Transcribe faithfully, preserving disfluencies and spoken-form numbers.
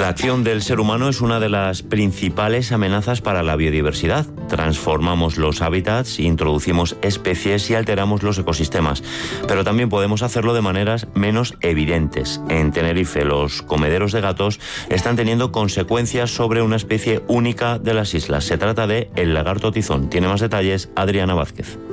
La acción del ser humano es una de las principales amenazas para la biodiversidad. Transformamos los hábitats, introducimos especies y alteramos los ecosistemas. Pero también podemos hacerlo de maneras menos evidentes. En Tenerife, los comederos de gatos están teniendo consecuencias sobre una especie única de las islas. Se trata de el lagarto tizón. Tiene más detalles Adriana Vázquez.